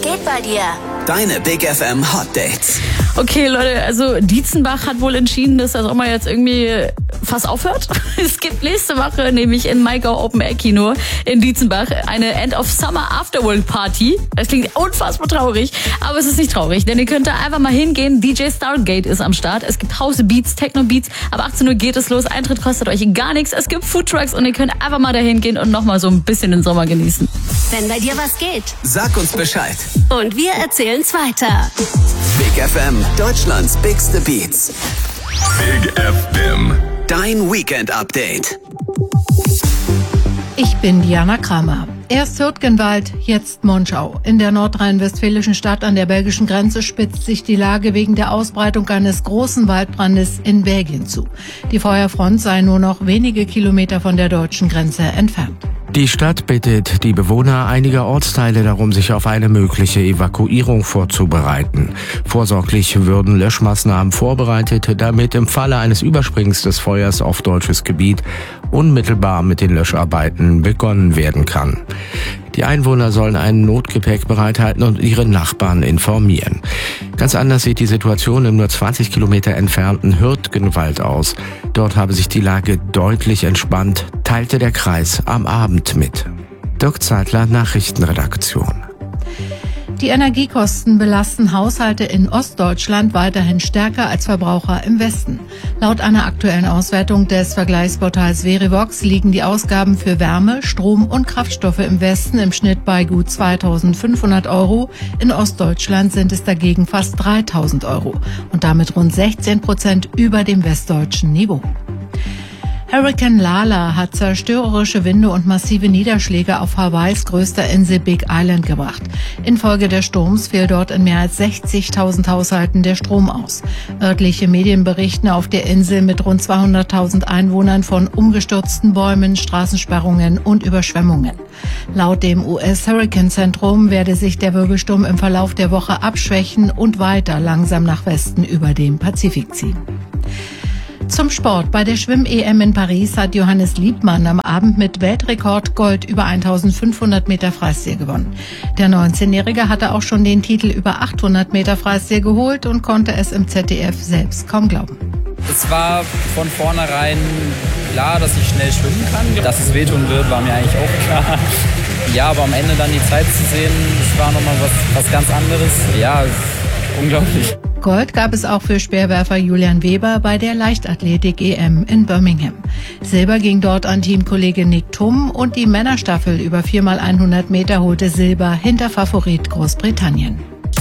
geht bei dir? Deine Big FM Hot Dates. Okay, Leute, also Dietzenbach hat wohl entschieden, dass das auch mal jetzt irgendwie fast aufhört. Es gibt nächste Woche nämlich in Maigau Open Air Kino in Dietzenbach eine End of Summer Afterworld Party. Das klingt unfassbar traurig, aber es ist nicht traurig, denn ihr könnt da einfach mal hingehen. DJ Stargate ist am Start. Es gibt House Beats, Techno Beats. Ab 18 Uhr geht es los. Eintritt kostet euch gar nichts. Es gibt Foodtrucks und ihr könnt einfach mal dahin gehen und nochmal so ein bisschen den Sommer genießen. Wenn bei dir was geht. Sag uns Bescheid. Und wir erzählen's weiter. Big FM, Deutschlands bigste Beats. Big FM. Dein Weekend-Update. Ich bin Diana Kramer. Erst Hürtgenwald, jetzt Monschau. In der nordrhein-westfälischen Stadt an der belgischen Grenze spitzt sich die Lage wegen der Ausbreitung eines großen Waldbrandes in Belgien zu. Die Feuerfront sei nur noch wenige Kilometer von der deutschen Grenze entfernt. Die Stadt bittet die Bewohner einiger Ortsteile darum, sich auf eine mögliche Evakuierung vorzubereiten. Vorsorglich würden Löschmaßnahmen vorbereitet, damit im Falle eines Überspringens des Feuers auf deutsches Gebiet unmittelbar mit den Löscharbeiten begonnen werden kann. Die Einwohner sollen ein Notgepäck bereithalten und ihre Nachbarn informieren. Ganz anders sieht die Situation im nur 20 Kilometer entfernten Hürtgenwald aus. Dort habe sich die Lage deutlich entspannt, teilte der Kreis am Abend mit. Dirk Zeitler, Nachrichtenredaktion. Die Energiekosten belasten Haushalte in Ostdeutschland weiterhin stärker als Verbraucher im Westen. Laut einer aktuellen Auswertung des Vergleichsportals Verivox liegen die Ausgaben für Wärme, Strom und Kraftstoffe im Westen im Schnitt bei gut 2.500 €. In Ostdeutschland sind es dagegen fast 3.000 € und damit rund 16% über dem westdeutschen Niveau. Hurrikan Lala hat zerstörerische Winde und massive Niederschläge auf Hawaiis größter Insel Big Island gebracht. Infolge des Sturms fiel dort in mehr als 60.000 Haushalten der Strom aus. Örtliche Medien berichten auf der Insel mit rund 200.000 Einwohnern von umgestürzten Bäumen, Straßensperrungen und Überschwemmungen. Laut dem US-Hurrikanzentrum werde sich der Wirbelsturm im Verlauf der Woche abschwächen und weiter langsam nach Westen über den Pazifik ziehen. Zum Sport. Bei der Schwimm-EM in Paris hat Johannes Liebmann am Abend mit Weltrekord Gold über 1.500 Meter Freistil gewonnen. Der 19-Jährige hatte auch schon den Titel über 800 Meter Freistil geholt und konnte es im ZDF selbst kaum glauben. Es war von vornherein klar, dass ich schnell schwimmen kann. Dass es wehtun wird, war mir eigentlich auch klar. Ja, aber am Ende dann die Zeit zu sehen, das war nochmal was ganz anderes. Ja, unglaublich. Gold gab es auch für Speerwerfer Julian Weber bei der Leichtathletik-EM in Birmingham. Silber ging dort an Teamkollege Nick Thum und die Männerstaffel über 4x100 Meter holte Silber hinter Favorit Großbritannien.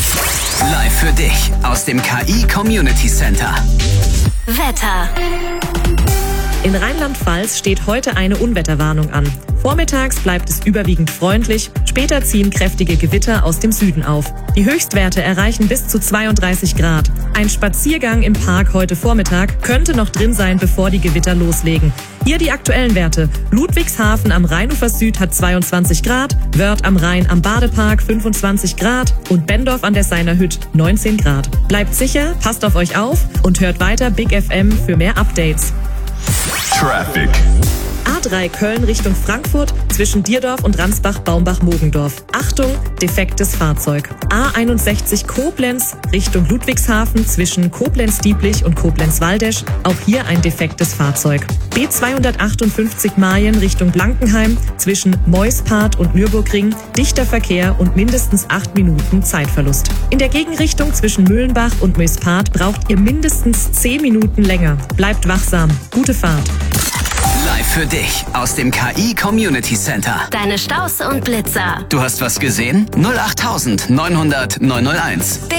Live für dich aus dem KI Community Center. Wetter. In Rheinland-Pfalz steht heute eine Unwetterwarnung an. Vormittags bleibt es überwiegend freundlich, später ziehen kräftige Gewitter aus dem Süden auf. Die Höchstwerte erreichen bis zu 32 Grad. Ein Spaziergang im Park heute Vormittag könnte noch drin sein, bevor die Gewitter loslegen. Hier die aktuellen Werte. Ludwigshafen am Rheinufer Süd hat 22 Grad, Wörth am Rhein am Badepark 25 Grad und Bendorf an der Seinerhütt 19 Grad. Bleibt sicher, passt auf euch auf und hört weiter Big FM für mehr Updates. Traffic. A3 Köln Richtung Frankfurt zwischen Dierdorf und Ransbach-Baumbach-Mogendorf. Achtung, defektes Fahrzeug. A61 Koblenz Richtung Ludwigshafen zwischen Koblenz-Dieblich und Koblenz-Waldesch. Auch hier ein defektes Fahrzeug. B258 Mayen Richtung Blankenheim zwischen Meuspart und Nürburgring. Dichter Verkehr und mindestens 8 Minuten Zeitverlust. In der Gegenrichtung zwischen Mühlenbach und Meuspart braucht ihr mindestens 10 Minuten länger. Bleibt wachsam. Gute Fahrt. Live für dich aus dem KI Community Center. Deine Staus und Blitzer. Du hast was gesehen? 08900 901.